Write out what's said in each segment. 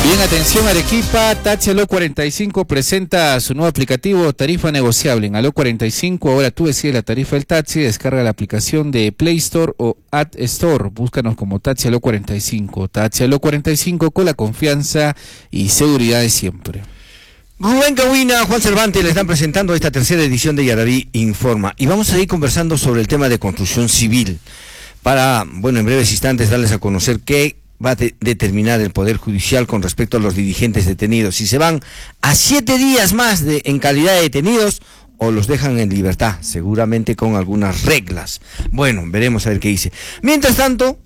Bien, atención Arequipa, Taxi Aló 45 presenta su nuevo aplicativo Tarifa Negociable. En Aló 45 ahora tú decides la tarifa del taxi, descarga la aplicación de Play Store o App Store. Búscanos como Taxi Aló 45. Taxi Aló 45 con la confianza y seguridad de siempre. Rubén Cahuina, Juan Cervantes le están presentando esta tercera edición de Yaraví Informa. Y vamos a ir conversando sobre el tema de construcción civil para, en breves instantes darles a conocer qué va a determinar el Poder Judicial con respecto a los dirigentes detenidos. Si se van a 7 días más en calidad de detenidos o los dejan en libertad, seguramente con algunas reglas. Bueno, veremos a ver qué dice. Mientras tanto,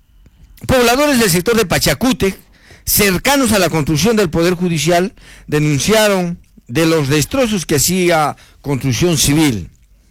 pobladores del sector de Pachacútec, cercanos a la construcción del Poder Judicial, denunciaron de los destrozos que hacía construcción civil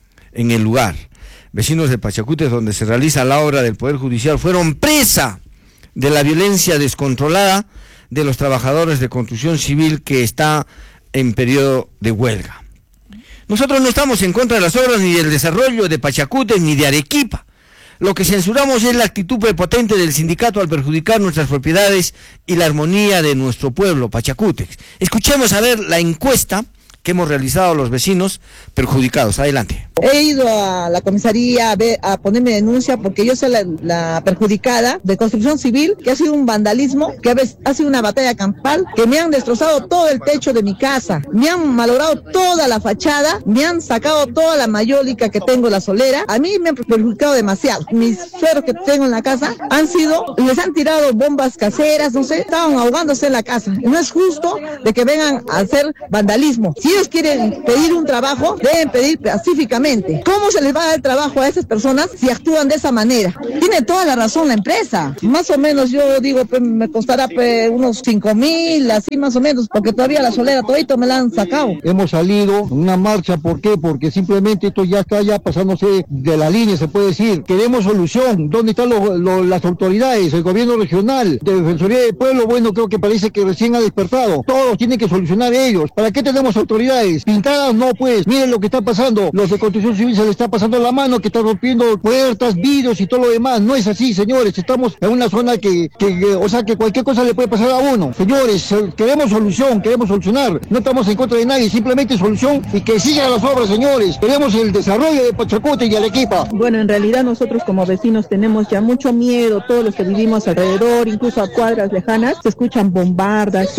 en el lugar. Vecinos de Pachacútec, donde se realiza la obra del Poder Judicial, fueron presa de la violencia descontrolada de los trabajadores de construcción civil que está en periodo de huelga. Nosotros no estamos en contra de las obras ni del desarrollo de Pachacútec ni de Arequipa. Lo que censuramos es la actitud prepotente del sindicato al perjudicar nuestras propiedades y la armonía de nuestro pueblo, Pachacútec. Escuchemos a ver la encuesta que hemos realizado a los vecinos perjudicados. Adelante. He ido a la comisaría a ponerme denuncia porque yo soy la perjudicada de construcción civil, que ha sido un vandalismo, que ha sido una batalla campal, que me han destrozado todo el techo de mi casa, me han malogrado toda la fachada, me han sacado toda la mayólica que tengo en la solera. A mí me han perjudicado demasiado. Mis sueros que tengo en la casa les han tirado bombas caseras, no sé, estaban ahogándose en la casa. No es justo de que vengan a hacer vandalismo. Si ellos quieren pedir un trabajo, deben pedir pacíficamente. ¿Cómo se les va a dar trabajo a esas personas si actúan de esa manera? Tiene toda la razón la empresa. Más o menos yo digo, me costará unos 5,000, así más o menos, porque todavía la solera todito me la han sacado. Hemos salido en una marcha, ¿por qué? Porque simplemente esto ya está pasándose de la línea, se puede decir. Queremos solución. ¿Dónde están las autoridades? El gobierno regional, de Defensoría del Pueblo, creo que parece que recién ha despertado. Todos tienen que solucionar ellos. ¿Para qué tenemos autoridades? Pintadas no, pues. Miren lo que está pasando. Los de construcción civil se le está pasando la mano, que está rompiendo puertas, vidrios y todo lo demás. No es así, señores. Estamos en una zona que cualquier cosa le puede pasar a uno. Señores, queremos solución, queremos solucionar. No estamos en contra de nadie, simplemente solución y que sigan las obras, señores. Queremos el desarrollo de Pachacútec y Arequipa. Bueno, en realidad nosotros como vecinos tenemos ya mucho miedo, todos los que vivimos alrededor, incluso a cuadras lejanas, se escuchan bombardas,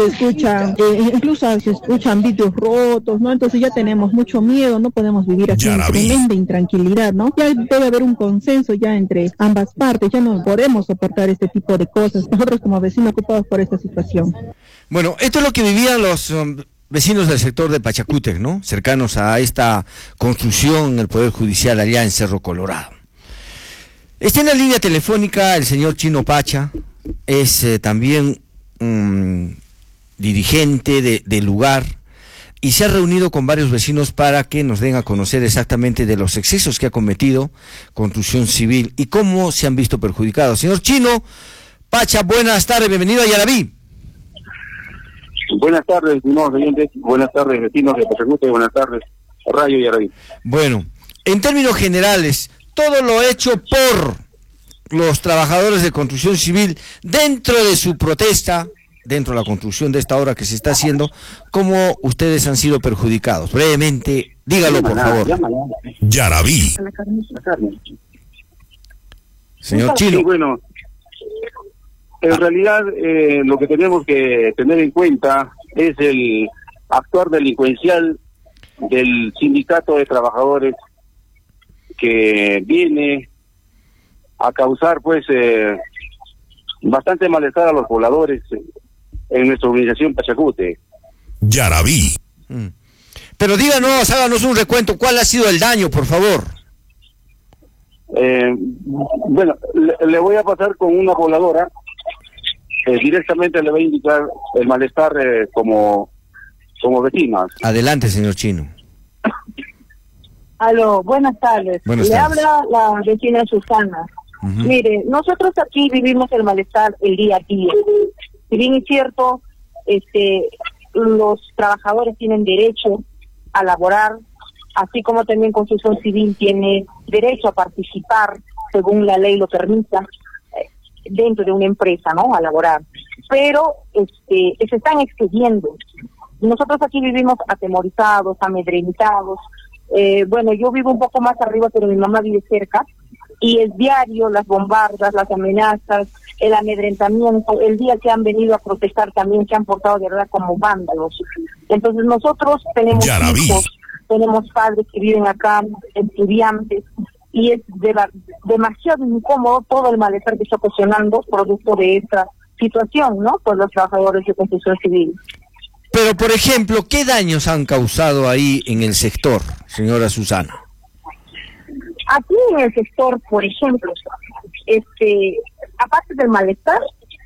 incluso se escuchan vidrios rotos, ¿no? Entonces ya tenemos mucho miedo, no podemos vivir aquí en tremenda intranquilidad, ¿no? Ya debe haber un consenso ya entre ambas partes, ya no podemos soportar este tipo de cosas, nosotros como vecinos ocupados por esta situación. Bueno, esto es lo que vivían los vecinos del sector de Pachacútec, ¿no? Cercanos a esta construcción en el Poder Judicial allá en Cerro Colorado. Está en la línea telefónica el señor Chino Pacha, es también dirigente del lugar, y se ha reunido con varios vecinos para que nos den a conocer exactamente de los excesos que ha cometido construcción civil y cómo se han visto perjudicados. Señor Chino Pacha, buenas tardes, bienvenido a Yaraví. Buenas tardes, estimados oyentes, buenas tardes, vecinos de Pachacútec, buenas tardes, Radio Yaraví. Bueno, en términos generales, todo lo hecho por los trabajadores de construcción civil dentro de su protesta, dentro de la construcción de esta obra que se está haciendo, ¿cómo ustedes han sido perjudicados? Brevemente, dígalo por favor. Yaraví. Señor Chino. Sí, bueno, en realidad lo que tenemos que tener en cuenta es el actuar delincuencial del sindicato de trabajadores que viene a causar bastante malestar a los pobladores en nuestra organización Pachacútec. Yaraví. Pero díganos, háganos un recuento, ¿cuál ha sido el daño, por favor? Bueno, le voy a pasar con una pobladora, directamente le voy a indicar el malestar como vecinas. Adelante, señor Chino. Aló, buenas tardes. Le habla la vecina Susana. Mire, nosotros aquí vivimos el malestar el día a día. Si bien es cierto, los trabajadores tienen derecho a laborar, así como también construcción civil tiene derecho a participar, según la ley lo permita, dentro de una empresa, ¿no?, a laborar. pero se están excediendo. Nosotros aquí vivimos atemorizados, amedrentados. Bueno, yo vivo un poco más arriba, pero mi mamá vive cerca, y es diario las bombardas, las amenazas, el amedrentamiento. El día que han venido a protestar también se han portado de verdad como vándalos. Entonces nosotros tenemos hijos, tenemos padres que viven acá, estudiantes, y es demasiado incómodo todo el malestar que está ocasionando producto de esta situación, ¿no? Por los trabajadores de construcción civil. Pero, por ejemplo, ¿qué daños han causado ahí en el sector, señora Susana? Aquí en el sector, por ejemplo, aparte del malestar,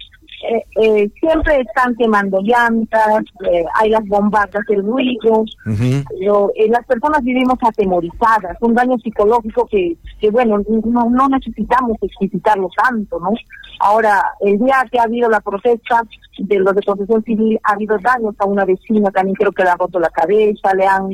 siempre están quemando llantas, hay las bombardas, el ruido, las personas vivimos atemorizadas, un daño psicológico que bueno, no necesitamos explicitarlo tanto, ¿no? Ahora, el día que ha habido la protesta de los de construcción civil, ha habido daños a una vecina, también creo que le han roto la cabeza, le han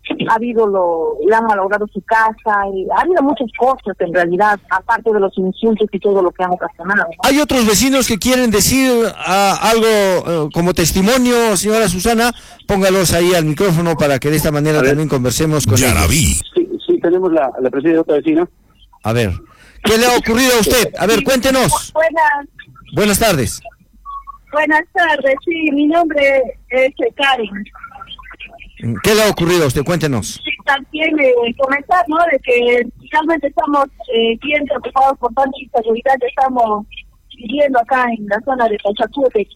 malogrado su casa, y ha habido muchas cosas en realidad, aparte de los insultos y todo lo que han ocasionado, ¿no? ¿Hay otros vecinos que quieren decir algo como testimonio, señora Susana? Póngalos ahí al micrófono para que de esta manera también conversemos con ellos. Sí, tenemos la presencia de otra vecina. A ver, ¿qué le ha ocurrido a usted? A ver, cuéntenos. Buenas tardes. Buenas tardes, sí, mi nombre es Karen. ¿Qué le ha ocurrido a usted? Cuéntenos. Sí, también comentar, ¿no?, de que realmente estamos bien preocupados por tanta inseguridad que estamos viviendo acá en la zona de Pachacútec.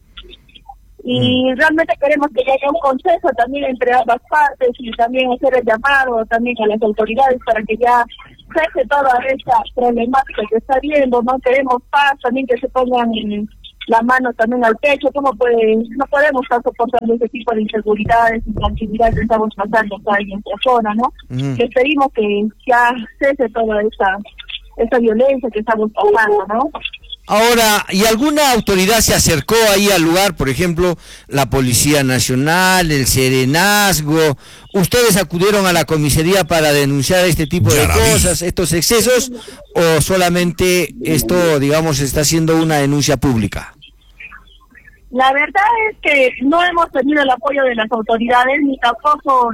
Y realmente queremos que haya un consenso también entre ambas partes y también hacer el llamado también a las autoridades para que ya cese toda esta problemática que está viendo, ¿no? Queremos paz, también que se pongan la mano también al pecho. No podemos estar soportando ese tipo de inseguridades y tranquilidad que estamos pasando acá en nuestra zona, ¿no? Que pedimos que ya cese toda esa violencia que estamos pasando, ¿no? Ahora, ¿y alguna autoridad se acercó ahí al lugar? Por ejemplo, la Policía Nacional, el Serenazgo. ¿Ustedes acudieron a la comisaría para denunciar este tipo de cosas, estos excesos? ¿O solamente esto, digamos, está siendo una denuncia pública? La verdad es que no hemos tenido el apoyo de las autoridades, ni tampoco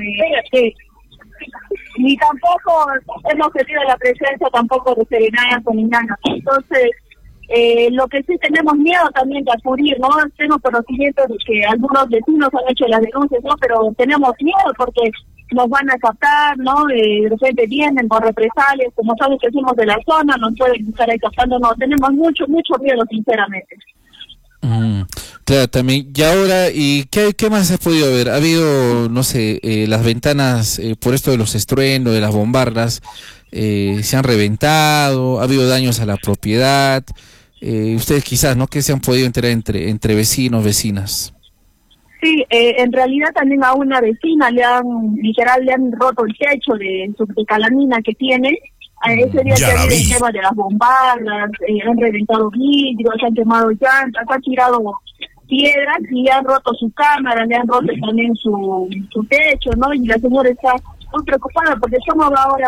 hemos tenido la presencia tampoco de Serenazgo ni nada. Entonces, lo que sí tenemos miedo también de acudir, ¿no? Tengo conocimiento de que algunos vecinos han hecho las denuncias, ¿no? Pero tenemos miedo porque nos van a captar, ¿no? De repente vienen por represalias, como saben que somos de la zona, nos pueden estar ahí captando, no, tenemos mucho miedo, sinceramente. Claro, también. Y ahora, ¿y qué más se ha podido ver? Ha habido, no sé, las ventanas, por esto de los estruendos, de las bombardas, se han reventado, ha habido daños a la propiedad. Ustedes quizás, ¿no?, que se han podido enterar entre vecinos, vecinas. Sí, en realidad también a una vecina le han roto el techo de su calamina que tiene. Ese día que había el tema de las bombardas, han reventado vidrios, han quemado llantas, han tirado piedras y han roto su cámara, le han roto también su techo, ¿no? Y la señora está muy preocupada porque cómo ahora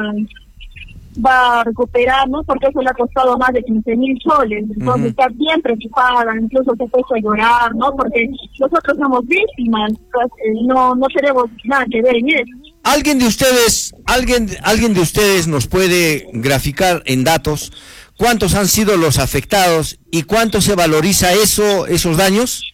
va a recuperar, ¿no? Porque eso le ha costado más de 15,000 soles. Entonces está bien preocupada, incluso se puso a llorar, ¿no? Porque nosotros somos víctimas, pues, no tenemos nada que ver en eso. ¿Alguien de ustedes nos puede graficar en datos cuántos han sido los afectados y cuánto se valoriza esos daños?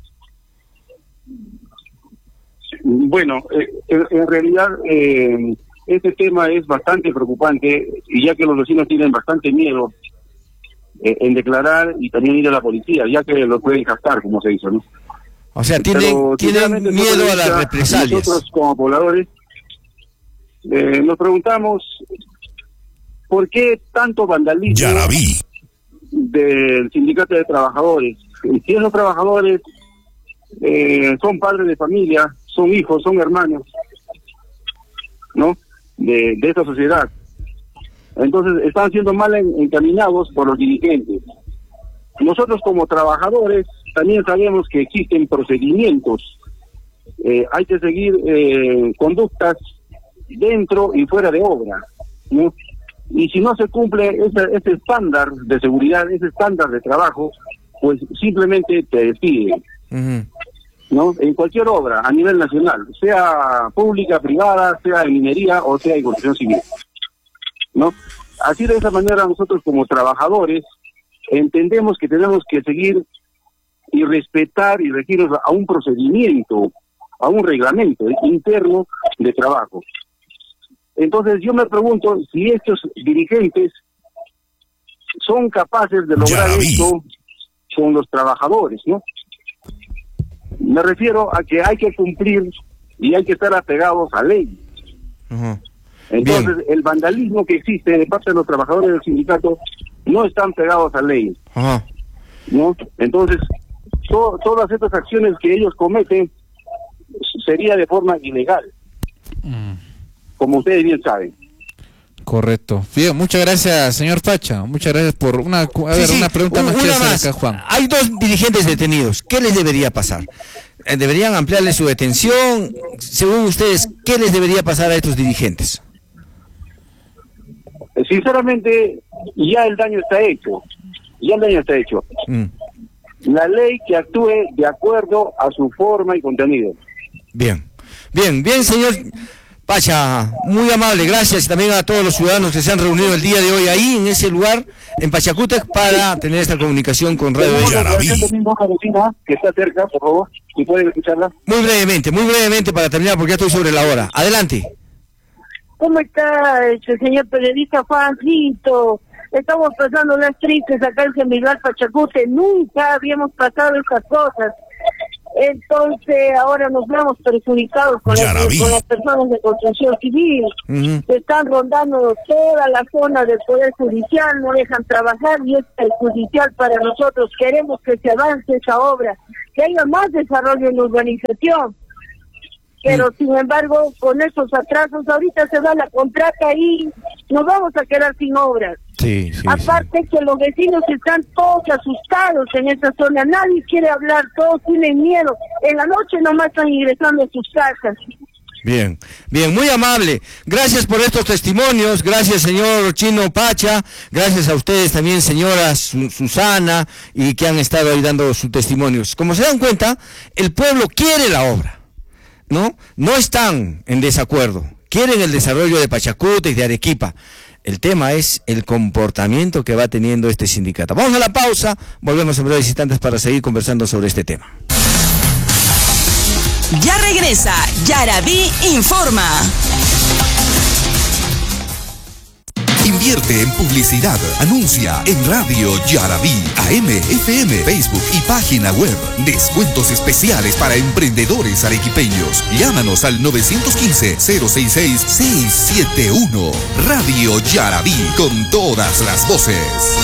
Bueno, en realidad este tema es bastante preocupante, y ya que los vecinos tienen bastante miedo en declarar y también ir a la policía, ya que lo pueden captar, como se dice, ¿no? O sea, tienen miedo a las represalias. Nosotros como pobladores nos preguntamos por qué tanto vandalismo del sindicato de trabajadores. Si esos trabajadores son padres de familia, son hijos, son hermanos, ¿no?, de esta sociedad. Entonces están siendo mal encaminados por los dirigentes. Nosotros como trabajadores también sabemos que existen procedimientos, hay que seguir conductas dentro y fuera de obra, ¿no? Y si no se cumple ese estándar de seguridad, ese estándar de trabajo, pues simplemente te despiden. ¿No? En cualquier obra a nivel nacional, sea pública, privada, sea de minería o sea de construcción civil, ¿no? Así de esa manera nosotros como trabajadores entendemos que tenemos que seguir y respetar y regirnos a un procedimiento, a un reglamento interno de trabajo. Entonces yo me pregunto si estos dirigentes son capaces de lograr esto con los trabajadores, ¿no? Me refiero a que hay que cumplir y hay que estar apegados a ley. Entonces, el vandalismo que existe de parte de los trabajadores del sindicato no están pegados a ley. ¿No? Entonces, todas estas acciones que ellos cometen sería de forma ilegal. Como ustedes bien saben. Correcto. Bien, muchas gracias, señor Pacha. Muchas gracias por una pregunta más que hacer acá, Juan. Hay 2 dirigentes detenidos. ¿Qué les debería pasar? ¿Deberían ampliarle su detención? Según ustedes, ¿qué les debería pasar a estos dirigentes? Sinceramente, ya el daño está hecho. La ley que actúe de acuerdo a su forma y contenido. Bien, señor Pacha, muy amable, gracias, y también a todos los ciudadanos que se han reunido el día de hoy ahí, en ese lugar, en Pachacútec, para tener esta comunicación con Radio Yaraví. Que está cerca, por favor, si pueden escucharla. Muy brevemente para terminar, porque ya estoy sobre la hora. Adelante. ¿Cómo está, señor periodista Juancito? Estamos pasando las tristes acá en Semilar Pachacútec, nunca habíamos pasado estas cosas. Entonces ahora nos vemos perjudicados con las personas de construcción civil. Se están rondando toda la zona del Poder Judicial, no dejan trabajar y es perjudicial para nosotros. Queremos que se avance esa obra, que haya más desarrollo en la urbanización. Pero sin embargo, con esos atrasos, ahorita se va la contrata y nos vamos a quedar sin obras. Aparte que los vecinos están todos asustados en esa zona, nadie quiere hablar, todos tienen miedo. En la noche nomás están ingresando a sus casas. Bien, muy amable. Gracias por estos testimonios, gracias señor Chino Pacha, gracias a ustedes también señora Susana, y que han estado ahí dando sus testimonios. Como se dan cuenta, el pueblo quiere la obra. No están en desacuerdo, quieren el desarrollo de Pachacútec y de Arequipa. El tema es el comportamiento que va teniendo este sindicato. Vamos a la pausa, volvemos en breves instantes para seguir conversando sobre este tema. Ya regresa Yaraví Informa. Invierte en publicidad. Anuncia en Radio Yaraví, AM, FM, Facebook y página web. Descuentos especiales para emprendedores arequipeños. Llámanos al 915-066-671. Radio Yaraví, con todas las voces.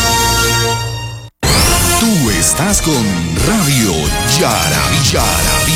Tú estás con Radio Yaraví.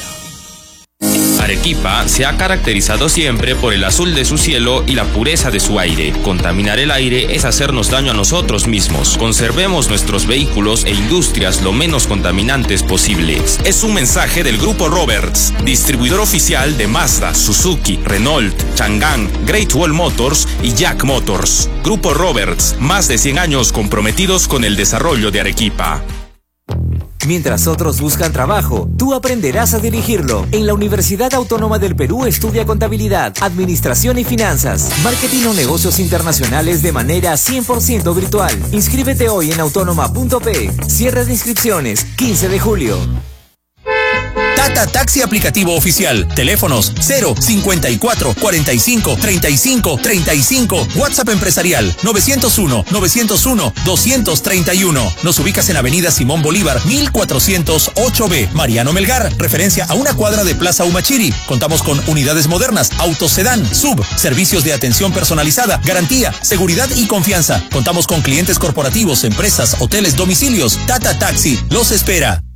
Arequipa se ha caracterizado siempre por el azul de su cielo y la pureza de su aire. Contaminar el aire es hacernos daño a nosotros mismos. Conservemos nuestros vehículos e industrias lo menos contaminantes posibles. Es un mensaje del Grupo Roberts, distribuidor oficial de Mazda, Suzuki, Renault, Chang'an, Great Wall Motors y Jack Motors. Grupo Roberts, más de 100 años comprometidos con el desarrollo de Arequipa. Mientras otros buscan trabajo, tú aprenderás a dirigirlo. En la Universidad Autónoma del Perú estudia contabilidad, administración y finanzas, marketing o negocios internacionales de manera 100% virtual. Inscríbete hoy en autónoma.p. Cierre de inscripciones, 15 de julio. Tata Taxi aplicativo oficial. Teléfonos 054 45 35 35. WhatsApp empresarial 901-901-231. Nos ubicas en Avenida Simón Bolívar 1408B. Mariano Melgar, referencia a una cuadra de Plaza Humachiri. Contamos con unidades modernas, autos sedán, sub, servicios de atención personalizada, garantía, seguridad y confianza. Contamos con clientes corporativos, empresas, hoteles, domicilios. Tata Taxi los espera.